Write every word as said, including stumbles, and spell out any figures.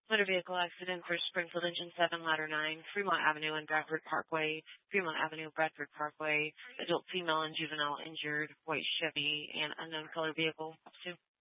Motor vehicle accident for Springfield Engine seven, Ladder nine, Fremont Avenue and Bradford Parkway, Fremont Avenue, Bradford Parkway, adult female and juvenile injured, white Chevy, and unknown color vehicle. Up to